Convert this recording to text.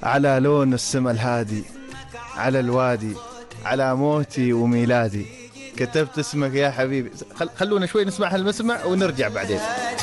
على لون السما الهادي، على الوادي، على موتي وميلادي، كتبت اسمك يا حبيبي. خلونا شوي نسمع هالمسمع ونرجع بعدين.